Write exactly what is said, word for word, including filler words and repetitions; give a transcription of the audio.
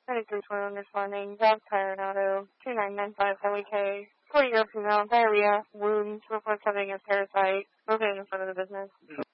ninety-three twenty-one responding. Dog Tire and Auto, two nine nine five Highway K. forty-year-old female, diarrhea, wounds, reports having a parasite, moving in front of the business.